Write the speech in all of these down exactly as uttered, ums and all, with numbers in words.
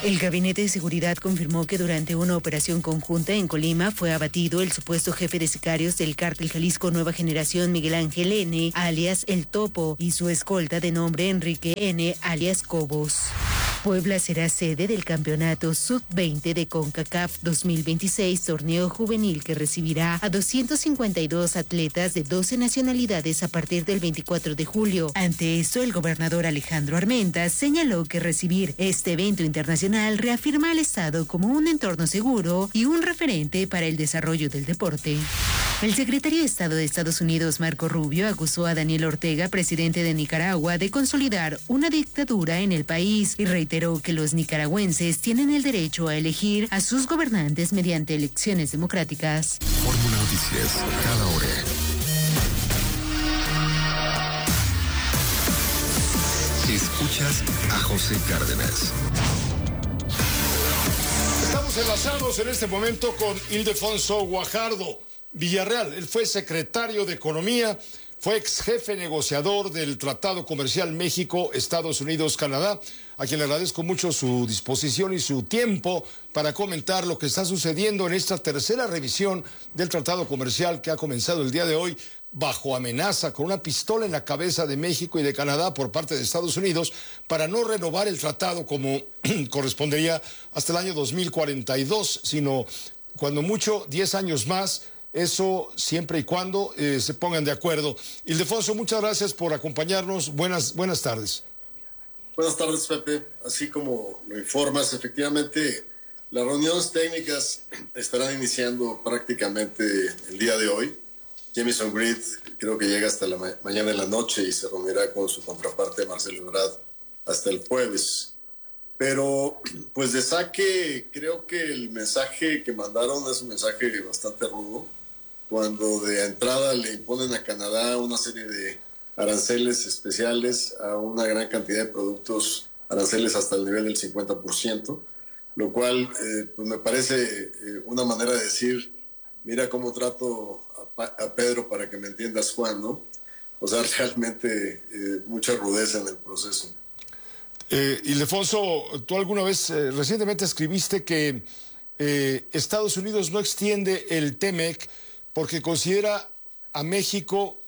El Gabinete de Seguridad confirmó que durante una operación conjunta en Colima fue abatido el supuesto jefe de sicarios del Cártel Jalisco Nueva Generación, Miguel Ángel N., alias El Topo, y su escolta de nombre Enrique N., alias Cobos. Puebla será sede del Campeonato sub veinte de CONCACAF dos mil veintiséis, torneo juvenil que recibirá a doscientos cincuenta y dos atletas de doce nacionalidades a partir del veinticuatro de julio. Ante esto, el gobernador Alejandro Armenta señaló que recibir este evento internacional reafirma al Estado como un entorno seguro y un referente para el desarrollo del deporte. El secretario de Estado de Estados Unidos, Marco Rubio, acusó a Daniel Ortega, presidente de Nicaragua, de consolidar una dictadura en el país y reiteró que los nicaragüenses tienen el derecho a elegir a sus gobernantes mediante elecciones democráticas. Fórmula Noticias, cada hora. Escuchas a José Cárdenas. Estamos enlazados en este momento con Ildefonso Guajardo Villarreal. Él fue secretario de Economía, fue ex jefe negociador del Tratado Comercial México-Estados Unidos-Canadá, a quien le agradezco mucho su disposición y su tiempo para comentar lo que está sucediendo en esta tercera revisión del Tratado Comercial que ha comenzado el día de hoy bajo amenaza, con una pistola en la cabeza de México y de Canadá por parte de Estados Unidos para no renovar el tratado como correspondería hasta el año dos mil cuarenta y dos, sino cuando mucho diez años más. Eso siempre y cuando eh, se pongan de acuerdo. Ildefonso, muchas gracias por acompañarnos. Buenas, buenas tardes. Buenas tardes, Pepe. Así como lo informas, efectivamente, las reuniones técnicas estarán iniciando prácticamente el día de hoy. Jamieson Grid creo que llega hasta la ma mañana en la noche y se reunirá con su contraparte Marcelo Ebrard hasta el jueves. Pero, pues de saque, creo que el mensaje que mandaron es un mensaje bastante rudo, cuando de entrada le imponen a Canadá una serie de aranceles especiales a una gran cantidad de productos, aranceles hasta el nivel del cincuenta por ciento, lo cual eh, pues me parece eh, una manera de decir, mira cómo trato a, a Pedro para que me entiendas, Juan, ¿no? O sea, realmente eh, mucha rudeza en el proceso. Eh, Ildefonso, tú alguna vez eh, recientemente escribiste que eh, Estados Unidos no extiende el T M E C porque considera a México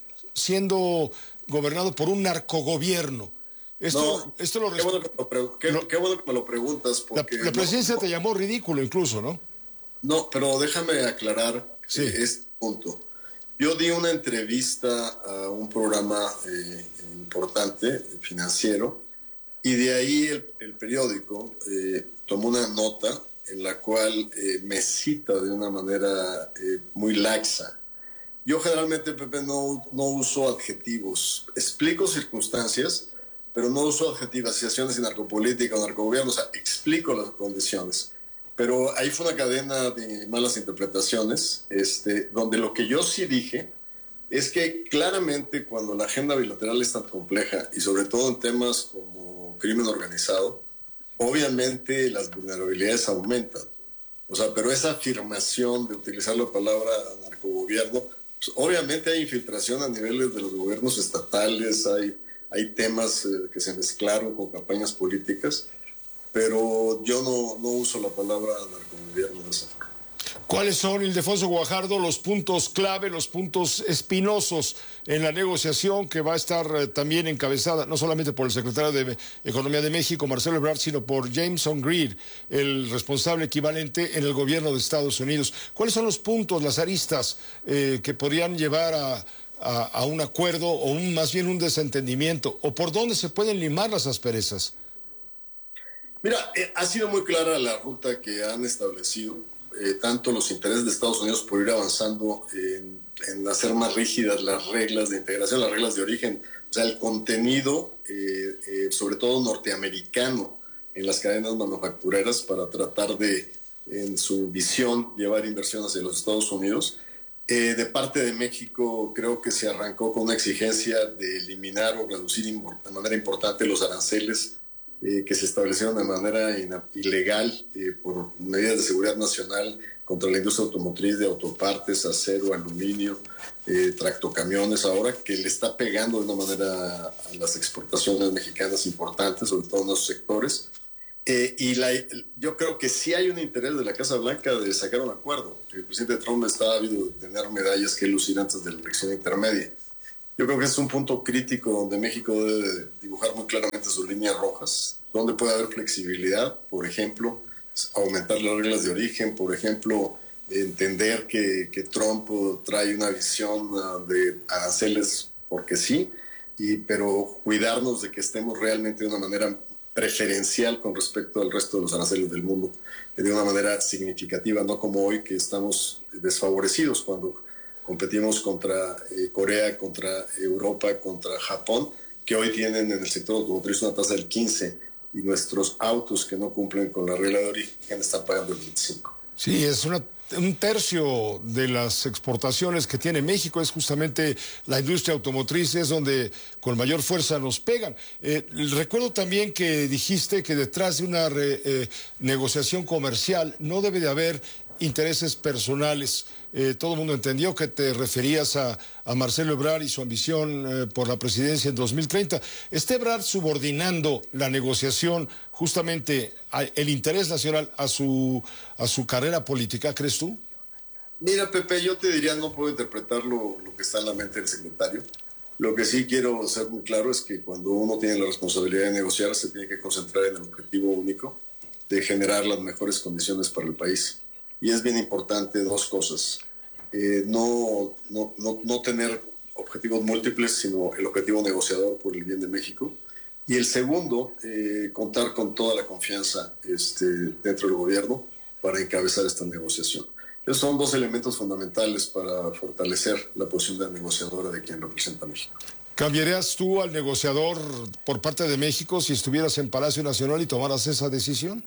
siendo gobernado por un narcogobierno. Esto, no, esto lo qué, bueno que lo qué, lo, qué bueno que me lo preguntas. Porque la, la presidencia no, te llamó ridículo incluso, ¿no? No, pero déjame aclarar sí. eh, este punto. Yo di una entrevista a un programa eh, importante, financiero, y de ahí el, el periódico eh, tomó una nota en la cual eh, me cita de una manera eh, muy laxa. Yo generalmente, Pepe, no, no uso adjetivos. Explico circunstancias, pero no uso adjetivaciones en narcopolítica o narcogobierno. O sea, explico las condiciones. Pero ahí fue una cadena de malas interpretaciones, este, donde lo que yo sí dije es que claramente cuando la agenda bilateral es tan compleja, y sobre todo en temas como crimen organizado, obviamente las vulnerabilidades aumentan. O sea, pero esa afirmación de utilizar la palabra narcogobierno, pues obviamente hay infiltración a niveles de los gobiernos estatales, hay, hay temas eh, que se mezclaron con campañas políticas, pero yo no, no uso la palabra narcogobierno de esa forma. ¿Cuáles son, Ildefonso Guajardo, los puntos clave, los puntos espinosos en la negociación que va a estar eh, también encabezada, no solamente por el secretario de Economía de México, Marcelo Ebrard, sino por Jamieson Grid, el responsable equivalente en el gobierno de Estados Unidos? ¿Cuáles son los puntos, las aristas eh, que podrían llevar a, a, a un acuerdo o un, más bien un desentendimiento? ¿O por dónde se pueden limar las asperezas? Mira, eh, ha sido muy clara la ruta que han establecido. Eh, tanto los intereses de Estados Unidos por ir avanzando en, en hacer más rígidas las reglas de integración, las reglas de origen, o sea, el contenido, eh, eh, sobre todo norteamericano, en las cadenas manufactureras para tratar de, en su visión, llevar inversión hacia los Estados Unidos. Eh, de parte de México, creo que se arrancó con una exigencia de eliminar o reducir de manera importante los aranceles Eh, que se establecieron de manera ilegal eh, por medidas de seguridad nacional contra la industria automotriz de autopartes, acero, aluminio, eh, tractocamiones, ahora que le está pegando de una manera a las exportaciones mexicanas importantes, sobre todo en los sectores. Eh, y la, yo creo que sí hay un interés de la Casa Blanca de sacar un acuerdo. El presidente Trump está ávido de tener medallas que lucir antes de la elección intermedia. Yo creo que es un punto crítico donde México debe dibujar muy claramente sus líneas rojas, donde puede haber flexibilidad, por ejemplo, aumentar las reglas de origen, por ejemplo, entender que, que Trump trae una visión de aranceles porque sí, y, pero cuidarnos de que estemos realmente de una manera preferencial con respecto al resto de los aranceles del mundo, de una manera significativa, no como hoy que estamos desfavorecidos cuando competimos contra eh, Corea, contra Europa, contra Japón, que hoy tienen en el sector automotriz una tasa del quince y nuestros autos que no cumplen con la regla de origen están pagando el veinticinco. Sí, es una, un tercio de las exportaciones que tiene México es justamente la industria automotriz, es donde con mayor fuerza nos pegan. Eh, recuerdo también que dijiste que detrás de una re, eh, negociación comercial no debe de haber intereses personales. Eh, todo el mundo entendió que te referías a, a Marcelo Ebrard y su ambición eh, por la presidencia en dos mil treinta. ¿Está Ebrard subordinando la negociación justamente el interés nacional a su, a su carrera política, crees tú? Mira, Pepe, yo te diría, no puedo interpretar lo, lo que está en la mente del secretario. Lo que sí quiero ser muy claro es que cuando uno tiene la responsabilidad de negociar, se tiene que concentrar en el objetivo único de generar las mejores condiciones para el país. Y es bien importante dos cosas. Eh, no, no, no, no tener objetivos múltiples, sino el objetivo negociador por el bien de México. Y el segundo, eh, contar con toda la confianza este, dentro del gobierno para encabezar esta negociación. Esos son dos elementos fundamentales para fortalecer la posición de la negociadora de quien representa a México. ¿Cambiarías tú al negociador por parte de México si estuvieras en Palacio Nacional y tomaras esa decisión?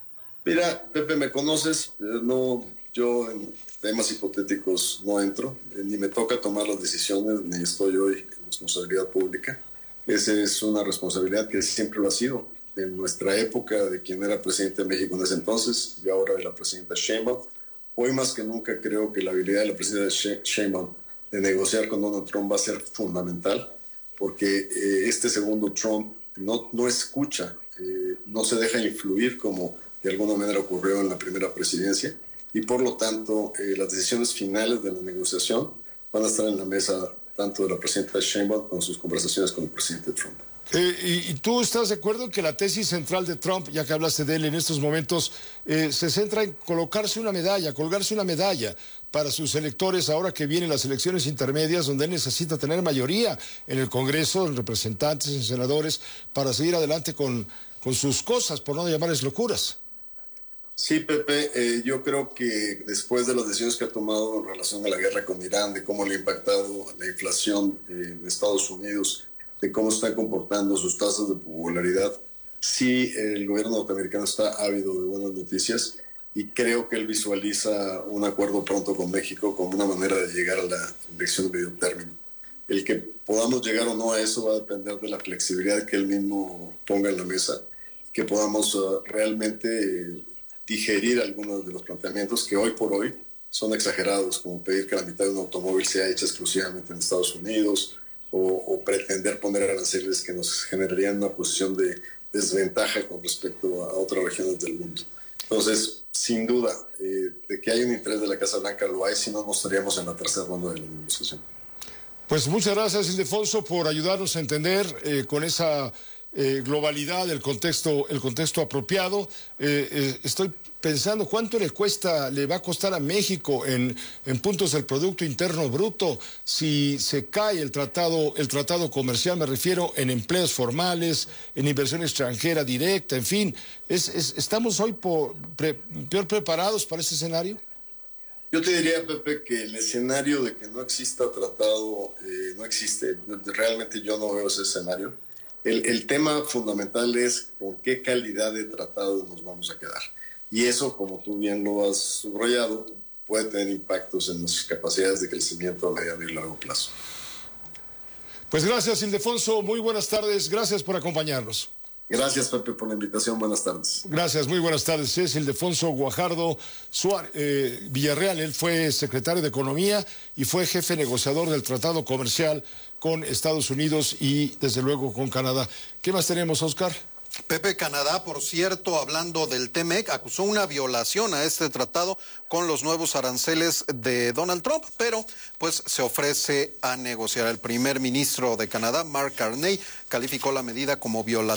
Mira, Pepe, me conoces, eh, no, yo en temas hipotéticos no entro, eh, ni me toca tomar las decisiones, ni estoy hoy en responsabilidad pública. Esa es una responsabilidad que siempre lo ha sido, en nuestra época de quien era presidente de México en ese entonces y ahora de la presidenta Sheinbaum. Hoy más que nunca creo que la habilidad de la presidenta Sheinbaum de negociar con Donald Trump va a ser fundamental, porque eh, este segundo Trump no, no escucha, eh, no se deja influir como de alguna manera ocurrió en la primera presidencia, y por lo tanto eh, las decisiones finales de la negociación van a estar en la mesa tanto de la presidenta Sheinbaum como sus conversaciones con el presidente Trump. Eh, y, ¿Y tú estás de acuerdo en que la tesis central de Trump, ya que hablaste de él en estos momentos, eh, se centra en colocarse una medalla, colgarse una medalla para sus electores ahora que vienen las elecciones intermedias, donde él necesita tener mayoría en el Congreso, en representantes, en senadores, para seguir adelante con, con sus cosas, por no llamarles locuras? Sí, Pepe, eh, yo creo que después de las decisiones que ha tomado en relación a la guerra con Irán, de cómo le ha impactado la inflación eh, en Estados Unidos, de cómo están comportando sus tasas de popularidad, sí, el gobierno norteamericano está ávido de buenas noticias y creo que él visualiza un acuerdo pronto con México como una manera de llegar a la elección de medio término. El que podamos llegar o no a eso va a depender de la flexibilidad que él mismo ponga en la mesa, que podamos uh, realmente eh, digerir algunos de los planteamientos que hoy por hoy son exagerados, como pedir que la mitad de un automóvil sea hecha exclusivamente en Estados Unidos, o, o pretender poner aranceles que nos generarían una posición de desventaja con respecto a otras regiones del mundo. Entonces, sin duda, eh, de que hay un interés de la Casa Blanca lo hay, si no, no estaríamos en la tercera ronda de la negociación. Pues muchas gracias, Ildefonso, por ayudarnos a entender eh, con esa eh, globalidad el contexto, el contexto apropiado. Eh, eh, estoy pensando cuánto le cuesta, le va a costar a México en, en puntos del Producto Interno Bruto si se cae el tratado, el tratado comercial, me refiero en empleos formales, en inversión extranjera directa, en fin. Es, es, ¿Estamos hoy por, pre, peor preparados para ese escenario? Yo te diría, Pepe, que el escenario de que no exista tratado eh, no existe. Realmente yo no veo ese escenario. El, el tema fundamental es con qué calidad de tratado nos vamos a quedar. Y eso, como tú bien lo has subrayado, puede tener impactos en nuestras capacidades de crecimiento a mediano y largo plazo. Pues gracias, Ildefonso. Muy buenas tardes. Gracias por acompañarnos. Gracias, Pepe, por la invitación. Buenas tardes. Gracias, muy buenas tardes. Es Ildefonso Guajardo Suárez, eh, Villarreal. Él fue secretario de Economía y fue jefe negociador del Tratado Comercial con Estados Unidos y, desde luego, con Canadá. ¿Qué más tenemos, Oscar? Pepe, Canadá, por cierto, hablando del T M E C, acusó una violación a este tratado con los nuevos aranceles de Donald Trump, pero pues se ofrece a negociar. El primer ministro de Canadá, Mark Carney, calificó la medida como violatoria